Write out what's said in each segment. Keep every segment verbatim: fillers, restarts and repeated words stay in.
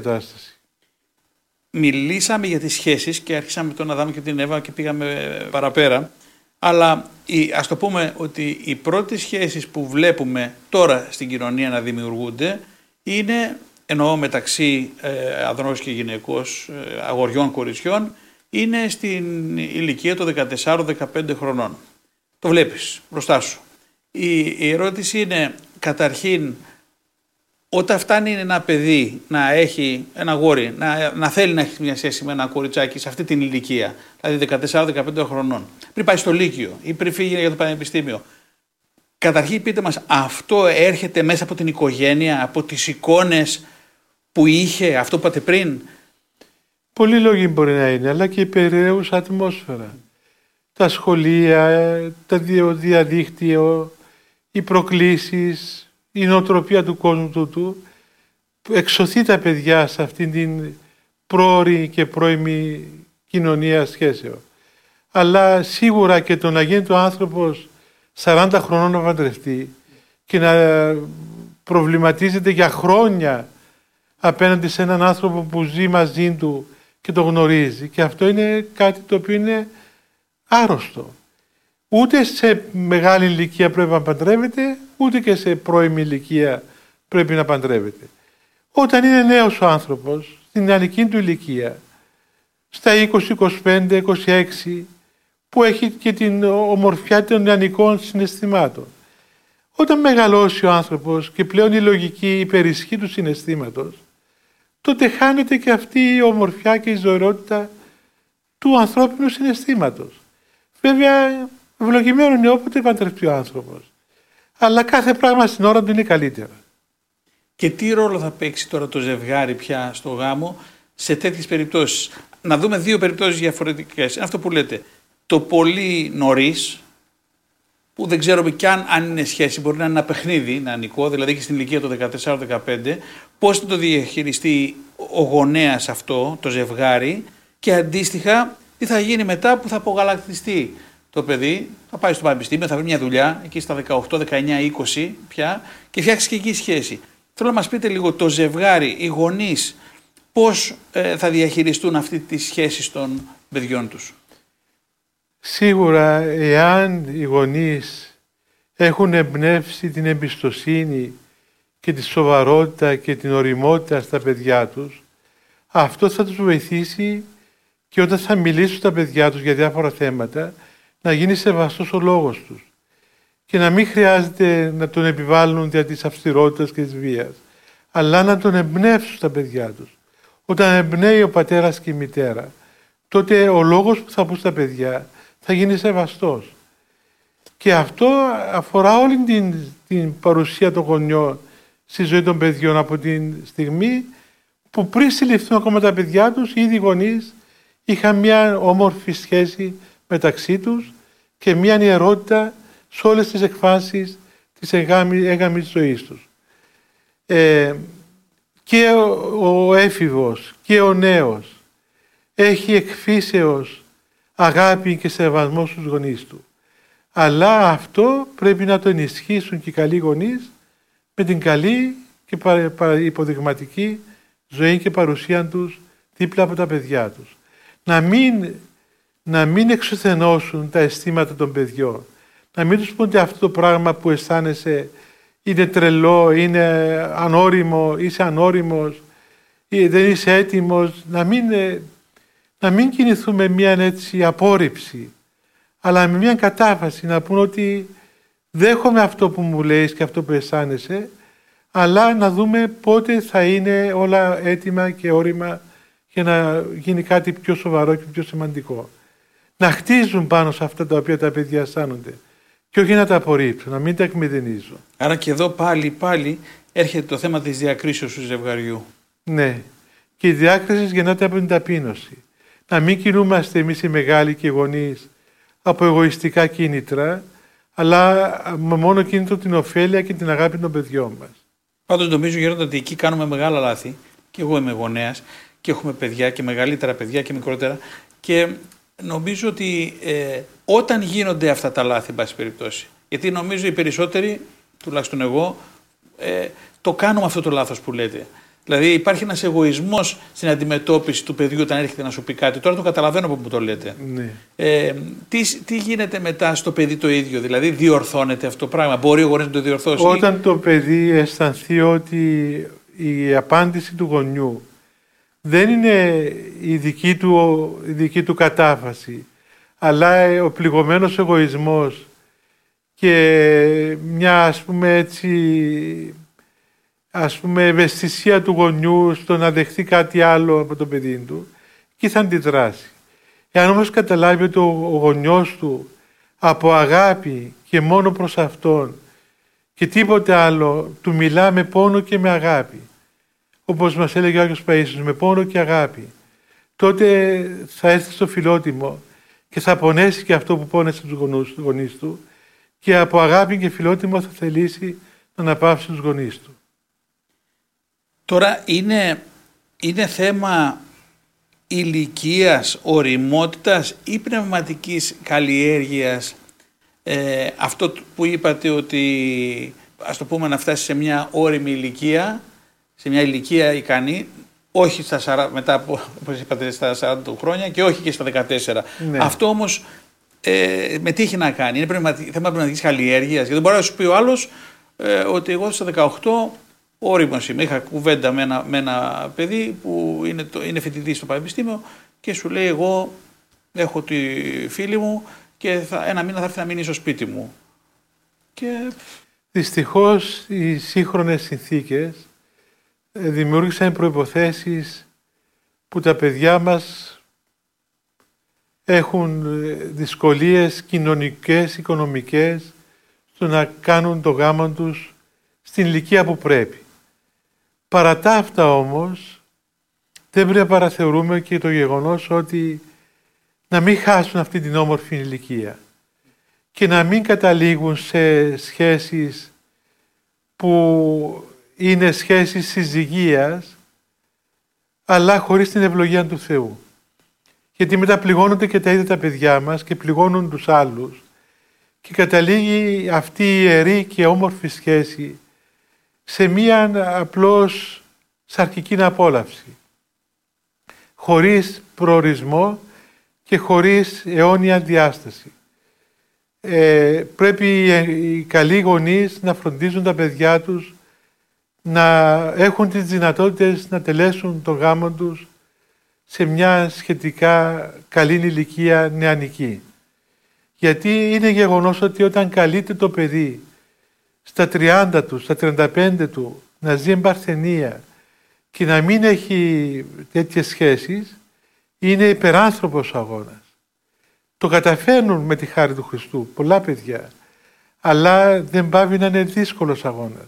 κατάσταση. Μιλήσαμε για τις σχέσεις και άρχισαμε τον Αδάμ και την Εύα και πήγαμε παραπέρα. Αλλά η, ας το πούμε ότι οι πρώτες σχέσεις που βλέπουμε τώρα στην κοινωνία να δημιουργούνται είναι, εννοώ μεταξύ ε, ανδρός και γυναικός, ε, αγοριών, κοριτσιών, είναι στην ηλικία των δεκατεσσάρων δεκαπέντε χρονών. Το βλέπεις μπροστά σου. Η, η ερώτηση είναι καταρχήν, όταν φτάνει ένα παιδί να έχει ένα αγόρι, να, να θέλει να έχει μια σχέση με ένα κοριτσάκι σε αυτή την ηλικία, δηλαδή δεκατεσσάρων δεκαπέντε χρονών, πριν πάει στο Λύκειο ή πριν φύγει για το πανεπιστήμιο, καταρχήν πείτε μας, αυτό έρχεται μέσα από την οικογένεια, από τις εικόνες που είχε, αυτό που είπατε πριν? Πολλοί λόγοι μπορεί να είναι, αλλά και η περιραίουσα ατμόσφαιρα. Τα σχολεία, το διαδίκτυο, οι προκλήσεις, η νοοτροπία του κόσμου του, του εξωθεί τα παιδιά σε αυτήν την πρόωρη και πρώιμη κοινωνία σχέσεων. Αλλά σίγουρα και το να γίνει ο άνθρωπος σαράντα χρονών να παντρευτεί και να προβληματίζεται για χρόνια απέναντι σε έναν άνθρωπο που ζει μαζί του και το γνωρίζει, και αυτό είναι κάτι το οποίο είναι άρρωστο. Ούτε σε μεγάλη ηλικία πρέπει να παντρεύεται, ούτε και σε πρώιμη ηλικία πρέπει να παντρεύεται. Όταν είναι νέος ο άνθρωπος, στην νεανική του ηλικία, στα είκοσι, είκοσι πέντε, είκοσι έξι, που έχει και την ομορφιά των νεανικών συναισθημάτων. Όταν μεγαλώσει ο άνθρωπος και πλέον η λογική υπερισχύει του συναισθήματος, τότε χάνεται και αυτή η ομορφιά και η ζωηρότητα του ανθρώπινου συναισθήματος. Βέβαια, ευλογημένο είναι όποτε παντρευτεί ο άνθρωπος. Αλλά κάθε πράγμα στην ώρα του είναι καλύτερα. Και τι ρόλο θα παίξει τώρα το ζευγάρι πια στο γάμο σε τέτοιες περιπτώσεις? Να δούμε δύο περιπτώσεις διαφορετικές. Αυτό που λέτε, το πολύ νωρίς, που δεν ξέρουμε κι αν, αν είναι σχέση, μπορεί να είναι ένα παιχνίδι νεανικό, δηλαδή και στην ηλικία των δεκατεσσάρων δεκαπέντε, πώς θα το διαχειριστεί ο γονέας αυτό, το ζευγάρι, και αντίστοιχα τι θα γίνει μετά που θα απογαλακτιστεί το παιδί, θα πάει στο πανεπιστήμιο, θα βρει μια δουλειά εκεί στα δεκαοκτώ, δεκαεννιά, είκοσι πια και φτιάξει και εκεί σχέση. Θέλω να μας πείτε λίγο το ζευγάρι, οι γονείς, πώς ε, θα διαχειριστούν αυτή τη σχέση των παιδιών τους? Σίγουρα, εάν οι γονείς έχουν εμπνεύσει την εμπιστοσύνη και τη σοβαρότητα και την ωριμότητα στα παιδιά τους, αυτό θα τους βοηθήσει και όταν θα μιλήσουν στα παιδιά τους για διάφορα θέματα, να γίνει σεβαστός ο λόγος τους και να μην χρειάζεται να τον επιβάλλουν δια της αυστηρότητας και της βίας, αλλά να τον εμπνεύσουν στα παιδιά τους. Όταν εμπνέει ο πατέρας και η μητέρα, τότε ο λόγος που θα πούν στα παιδιά θα γίνει σεβαστός. Και αυτό αφορά όλη την, την παρουσία των γονιών στη ζωή των παιδιών, από τη στιγμή που πριν συλληφθούν ακόμα τα παιδιά τους, ήδη οι γονείς είχαν μια όμορφη σχέση μεταξύ τους και μια ιερότητα σε όλες τις εκφάσεις της έγαμης ζωής τους. Ε, και ο, ο έφηβος και ο νέος έχει εκφύσεως αγάπη και σεβασμό στους γονείς του. Αλλά αυτό πρέπει να το ενισχύσουν και οι καλοί γονείς με την καλή και υποδειγματική ζωή και παρουσία τους δίπλα από τα παιδιά τους. Να μην, να μην εξουθενώσουν τα αισθήματα των παιδιών. Να μην τους πούν ότι αυτό το πράγμα που αισθάνεσαι είναι τρελό, είναι ανώριμο, είσαι ανώριμος, δεν είσαι έτοιμος. Να μην, να μην κινηθούμε μια έτσι απόρριψη, αλλά με μια κατάφαση να πούν ότι δέχομαι αυτό που μου λέεις και αυτό που αισθάνεσαι, αλλά να δούμε πότε θα είναι όλα έτοιμα και όρημα για να γίνει κάτι πιο σοβαρό και πιο σημαντικό. Να χτίζουν πάνω σε αυτά τα οποία τα παιδιά αισθάνονται και όχι να τα απορρίψουν, να μην τα εκμηδενίζουν. Άρα και εδώ πάλι πάλι έρχεται το θέμα της διακρίσεως του ζευγαριού. Ναι. Και η διάκριση γεννάται από την ταπείνωση. Να μην κινούμαστε εμείς οι μεγάλοι και οι γονείς από εγωιστικά κίνητρα, αλλά με μόνο κίνητρο την ωφέλεια και την αγάπη των παιδιών μας. Πάντως νομίζω, Γέροντα, ότι εκεί κάνουμε μεγάλα λάθη. Και εγώ είμαι γονέας και έχουμε παιδιά και μεγαλύτερα παιδιά και μικρότερα. Και νομίζω ότι ε, όταν γίνονται αυτά τα λάθη, εν πάση περιπτώσει, γιατί νομίζω οι περισσότεροι, τουλάχιστον εγώ, ε, το κάνουμε αυτό το λάθος που λέτε. Δηλαδή υπάρχει ένας εγωισμός στην αντιμετώπιση του παιδιού όταν έρχεται να σου πει κάτι. Τώρα το καταλαβαίνω που μου το λέτε. Ναι. Ε, τι, τι γίνεται μετά στο παιδί το ίδιο, δηλαδή διορθώνεται αυτό το πράγμα, μπορεί ο γονιός να το διορθώσει? Όταν ή... το παιδί αισθανθεί ότι η απάντηση του γονιού δεν είναι η δική του, η δική του κατάφαση, αλλά ο πληγωμένος εγωισμός και μια ας πούμε έτσι ας πούμε ευαισθησία του γονιού στο να δεχτεί κάτι άλλο από το παιδί του, και θα αντιδράσει. Εάν όμως καταλάβει ότι ο γονιός του από αγάπη και μόνο προς αυτόν και τίποτε άλλο του μιλά με πόνο και με αγάπη, όπως μας έλεγε ο Άγιος Παΐσιος, με πόνο και αγάπη, τότε θα έρθει στο φιλότιμο και θα πονέσει και αυτό που πόνεσε τους γονείς του, και από αγάπη και φιλότιμο θα θελήσει να αναπαύσει τους γονείς του. Τώρα είναι, είναι θέμα ηλικίας, οριμότητας ή πνευματικής καλλιέργειας, ε, αυτό που είπατε ότι ας το πούμε να φτάσει σε μια όριμη ηλικία, σε μια ηλικία ικανή, όχι στα σαράντα, μετά από, όπως είπατε, στα σαράντα του χρόνια και όχι και στα δεκατέσσερα. Ναι. Αυτό όμως ε, με τι έχει να κάνει? Είναι πνευματική, θέμα πνευματικής καλλιέργειας? Γιατί μπορεί να σου πει ο άλλος ε, ότι εγώ στα δεκαοκτώ όριμος είμαι. Είχα κουβέντα με ένα, με ένα παιδί που είναι, το, είναι φοιτητής στο πανεπιστήμιο και σου λέει εγώ έχω τη φίλη μου και θα, ένα μήνα θα έρθει να μείνει στο σπίτι μου. Και... Δυστυχώς οι σύγχρονες συνθήκες δημιούργησαν προϋποθέσεις που τα παιδιά μας έχουν δυσκολίες κοινωνικές, οικονομικές στο να κάνουν το γάμο τους στην ηλικία που πρέπει. Παρά τα αυτά όμως δεν πρέπει να παραθεωρούμε και το γεγονός ότι να μην χάσουν αυτή την όμορφη ηλικία και να μην καταλήγουν σε σχέσεις που είναι σχέσεις συζυγίας αλλά χωρίς την ευλογία του Θεού. Γιατί μετά πληγώνονται και τα ίδια τα παιδιά μας και πληγώνουν τους άλλους και καταλήγει αυτή η ιερή και όμορφη σχέση σε μία απλώς σαρκική απόλαυση, χωρίς προορισμό και χωρίς αιώνια διάσταση. Ε, πρέπει οι καλοί γονείς να φροντίζουν τα παιδιά τους να έχουν τις δυνατότητες να τελέσουν το γάμο τους σε μια σχετικά καλή ηλικία νεανική. Γιατί είναι γεγονός ότι όταν καλείται το παιδί στα τριάντα του, στα τριάντα πέντε του να ζει εν παρθενία και να μην έχει τέτοιες σχέσεις, είναι υπεράνθρωπος ο αγώνας. Το καταφέρνουν με τη χάρη του Χριστού πολλά παιδιά, αλλά δεν πάβει να είναι δύσκολος αγώνας.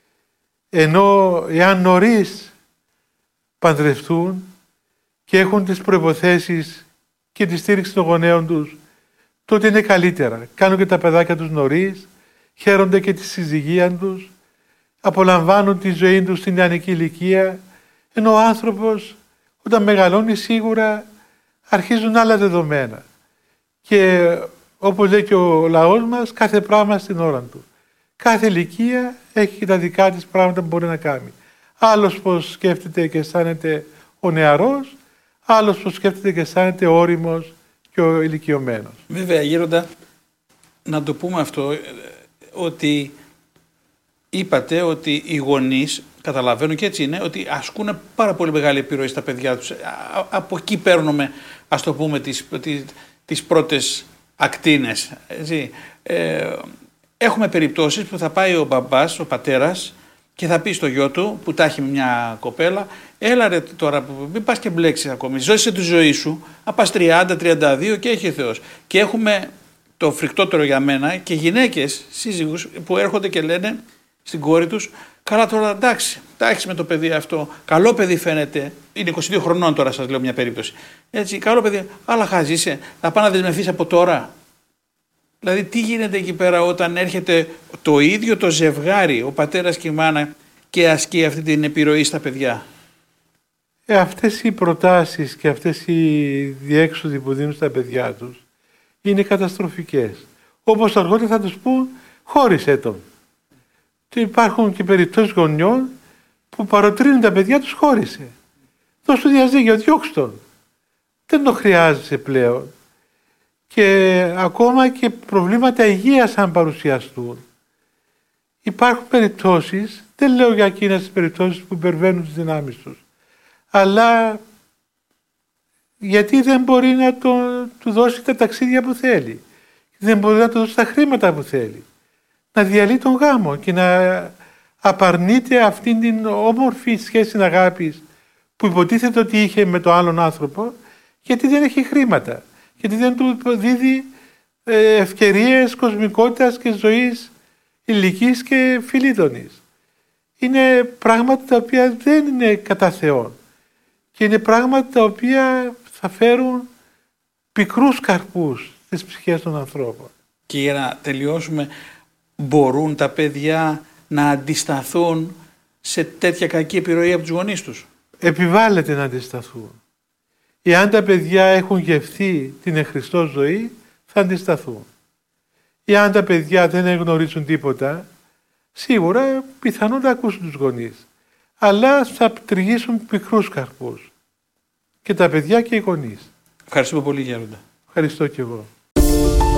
Ενώ εάν νωρίς παντρευτούν και έχουν τις προϋποθέσεις και τη στήριξη των γονέων τους, τότε είναι καλύτερα. Κάνουν και τα παιδάκια τους νωρίς, χαίρονται και τη συζυγία τους, απολαμβάνουν τη ζωή τους στην νεανική ηλικία, ενώ ο άνθρωπος όταν μεγαλώνει σίγουρα αρχίζουν άλλα δεδομένα. Και όπως λέει και ο λαός μας, κάθε πράγμα στην ώρα του. Κάθε ηλικία έχει τα δικά της πράγματα που μπορεί να κάνει. Άλλος πως σκέφτεται και αισθάνεται ο νεαρός, άλλος πως σκέφτεται και αισθάνεται ο όριμος και ο ηλικιωμένος. Βέβαια, Γέροντα, να το πούμε αυτό, ότι είπατε ότι οι γονείς, καταλαβαίνουν και έτσι είναι, ότι ασκούν πάρα πολύ μεγάλη επιρροή στα παιδιά τους. Από εκεί παίρνουμε, ας το πούμε, τις, τις, τις πρώτες ακτίνες. Έτσι. Ε, έχουμε περιπτώσεις που θα πάει ο μπαμπάς, ο πατέρας, και θα πει στο γιο του που τα έχει μια κοπέλα, έλα ρε τώρα, μην πας και μπλέξεις ακόμη, ζώσε τη ζωή σου, να πας τριάντα τριάντα δύο και έχει Θεός. Και έχουμε το φρικτότερο για μένα και γυναίκες, σύζυγους που έρχονται και λένε στην κόρη τους, καλά τώρα εντάξει, τα έχεις με το παιδί αυτό, καλό παιδί φαίνεται, είναι είκοσι δύο χρονών τώρα, σας λέω μια περίπτωση. Έτσι, καλό παιδί, αλλά χαζ είσαι, θα πάει να δεσμευτείς από τώρα. Δηλαδή τι γίνεται εκεί πέρα όταν έρχεται το ίδιο το ζευγάρι, ο πατέρας και η μάνα, και ασκεί αυτή την επιρροή στα παιδιά. Ε, αυτές οι προτάσεις και αυτές οι διέξοδοι που δίνουν στα παιδιά τους είναι καταστροφικές. Όπως αργότερα θα τους πούν, χώρισέ τον. Και υπάρχουν και περιπτώσεις γονιών που παροτρύνουν τα παιδιά τους χώρισε. Δώσ' του διαζύγιο, διώξ' τον. Δεν το χρειάζεσαι πλέον. Και ακόμα και προβλήματα υγείας αν παρουσιαστούν. Υπάρχουν περιπτώσεις, δεν λέω για εκείνες τις περιπτώσεις που υπερβαίνουν τις δυνάμεις τους, αλλά γιατί δεν μπορεί να το, του δώσει τα ταξίδια που θέλει. Δεν μπορεί να του δώσει τα χρήματα που θέλει. Να διαλύει τον γάμο και να απαρνείται αυτήν την όμορφη σχέση αγάπης που υποτίθεται ότι είχε με τον άλλον άνθρωπο, γιατί δεν έχει χρήματα. Γιατί δεν του δίδει ευκαιρίες κοσμικότητας και ζωής ηλικής και φιλίδωνης. Είναι πράγματα τα οποία δεν είναι κατά Θεόν. Και είναι πράγματα τα οποία θα φέρουν πικρούς καρπούς στις ψυχές των ανθρώπων. Και για να τελειώσουμε, μπορούν τα παιδιά να αντισταθούν σε τέτοια κακή επιρροή από τους γονείς τους? Επιβάλλεται να αντισταθούν. Εάν τα παιδιά έχουν γευθεί την εχριστό ζωή, θα αντισταθούν. Εάν τα παιδιά δεν γνωρίζουν τίποτα, σίγουρα πιθανόν να ακούσουν τους γονείς. Αλλά θα τριγύσουν πικρούς καρπούς. Και τα παιδιά και οι γονείς. Ευχαριστούμε πολύ, Γέροντα. Ευχαριστώ και εγώ.